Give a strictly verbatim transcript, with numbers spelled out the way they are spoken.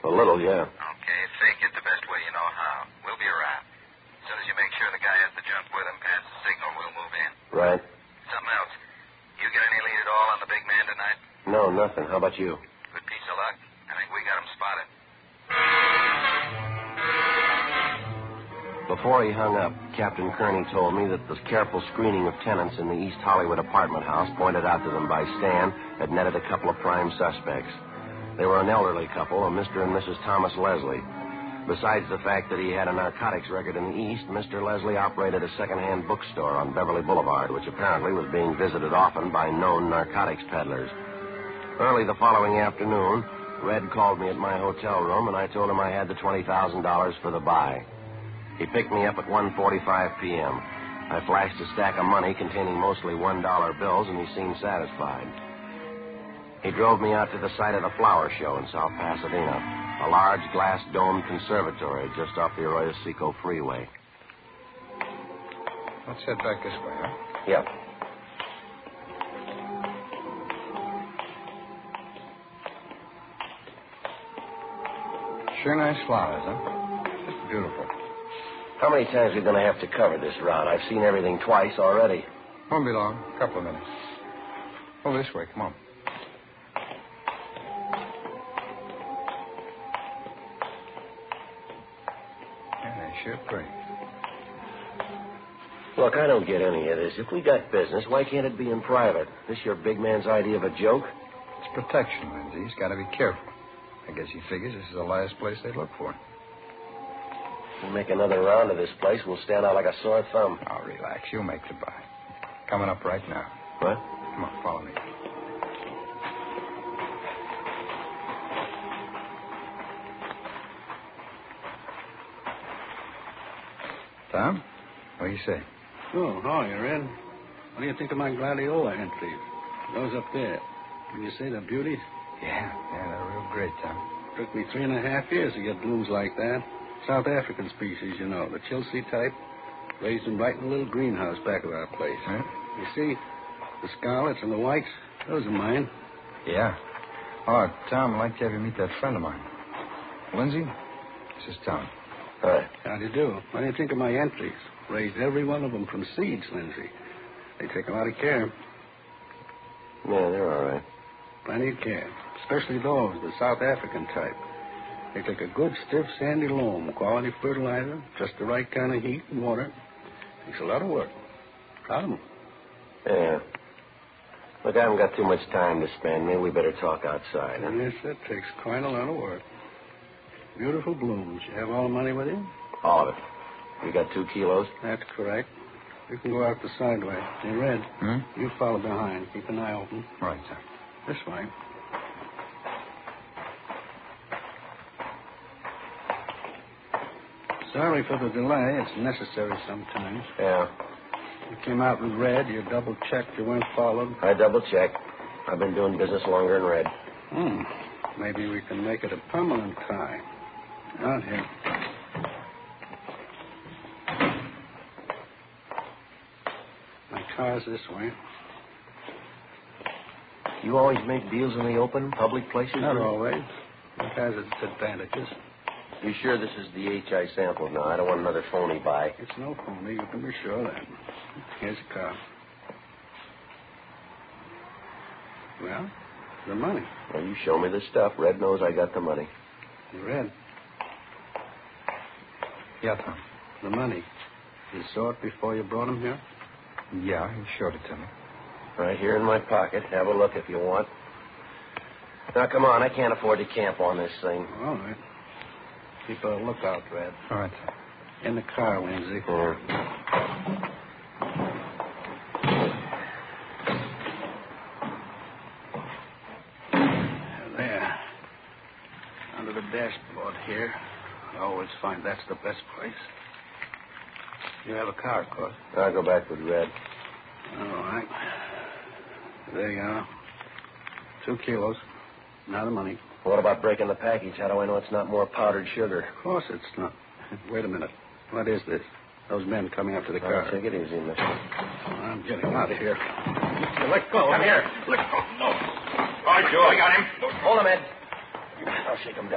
A little, yeah. Okay, fake it the best way you know how. We'll be around. As soon as you make sure the guy has the junk with him, pass the signal, we'll move in. Right. Something else. You get any lead at all on the big man tonight? No, nothing. How about you? Good piece of luck. I think we got him spotted. Before he hung up, Captain Kearney told me that the careful screening of tenants in the East Hollywood apartment house pointed out to them by Stan had netted a couple of prime suspects. They were an elderly couple, a Mister and Missus Thomas Leslie. Besides the fact that he had a narcotics record in the East, Mister Leslie operated a second-hand bookstore on Beverly Boulevard, which apparently was being visited often by known narcotics peddlers. Early the following afternoon, Red called me at my hotel room, and I told him I had the twenty thousand dollars for the buy. He picked me up at one forty-five p.m. I flashed a stack of money containing mostly one dollar bills, and he seemed satisfied. He drove me out to the site of the flower show in South Pasadena, a large glass-domed conservatory just off the Arroyo Seco freeway. Let's head back this way, huh? Yep. Sure nice flowers, huh? Just beautiful. How many times are we going to have to cover this route? I've seen everything twice already. Won't be long. A couple of minutes. Oh, this way. Come on. Yeah, they're sure pretty. Look, I don't get any of this. If we got business, why can't it be in private? This your big man's idea of a joke? It's protection, Lindsay. He's got to be careful. I guess he figures this is the last place they'd look for him. If we make another round of this place, we'll stand out like a sore thumb. Oh, relax. You'll make the buy. Coming up right now. What? Come on, follow me. Tom, what do you say? Oh, hi, Red. What do you think of my gladiola entries? Those up there. Can you see the beauties? Yeah, yeah, they're real great, Tom. Took me three and a half years to get blooms like that. South African species, you know, the Chilsea type. Raised them right in a little greenhouse back of our place. Huh? You see, the scarlets and the whites, those are mine. Yeah. Oh, Tom, I'd like to have you meet that friend of mine. Lindsay, this is Tom. Hi. How do you do? What do you think of my entries? Raised every one of them from seeds, Lindsay. They take a lot of care. Yeah, they're all right. Plenty of care. Especially those, the South African type. They take a good, stiff, sandy loam, quality fertilizer, just the right kind of heat and water. Takes a lot of work. Proud of them. Yeah. Look, I haven't got too much time to spend. Maybe we better talk outside. Huh? Yes, that takes quite a lot of work. Beautiful blooms. You have all the money with you? All of it. You got two kilos? That's correct. You can go out the side way. Hey, Red, Hmm? you follow behind. Keep an eye open. Right, Tom. This way. Sorry for the delay. It's necessary sometimes. Yeah. You came out with Red. You double-checked you weren't followed. I double-checked. I've been doing business longer than Red. Hmm. Maybe we can make it a permanent tie. Out here. My car's this way. You always make deals in the open, public places? Not always. It has its advantages. You sure this is the H I sampled now? I don't want another phony buy. It's no phony. You can be sure of that. Here's the car. Well, the money. Well, you show me the stuff. Red knows I got the money. You read Yeah, Tom. the money. You saw it before you brought him here? Yeah, he showed it to me. Right here in my pocket. Have a look if you want. Now, come on. I can't afford to camp on this thing. All right. Keep a lookout, Red. All right, Tom. In the car, Lindsay. Yeah. There. Under the dashboard here. I always find that's the best place. You have a car, of course. I'll go back with Red. All right. There you are. Two kilos. Now the money. What about breaking the package? How do I know it's not more powdered sugar? Of course it's not. Wait a minute. What is this? Those men coming up to the All car. right, take it easy, mister. I'm getting out of here. Let go. Come here. Let go. No. All right, Joe, I got him. Hold him, Ed. I'll shake him down.